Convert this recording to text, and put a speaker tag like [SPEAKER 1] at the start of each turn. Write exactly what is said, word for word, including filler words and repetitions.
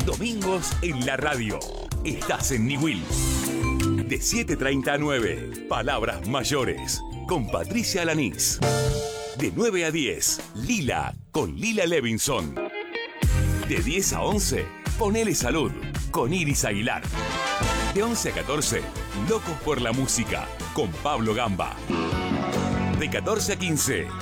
[SPEAKER 1] Domingos en la radio. Estás en Niwil. De siete treinta a nueve, Palabras Mayores, con Patricia Alanís. De nueve a diez, Lila, con Lila Levinson. De diez a once, Ponele Salud, con Iris Aguilar. De once a catorce, Locos por la Música, con Pablo Gamba. De catorce a quince,